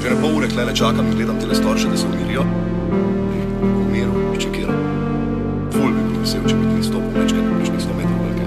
Že ne pol ure klele čakam in gledam tele starše, da se umirijo. V miru, čekiram. Ful bi bil vesel, če bi ti stopil večkrat, 100 metrov velike.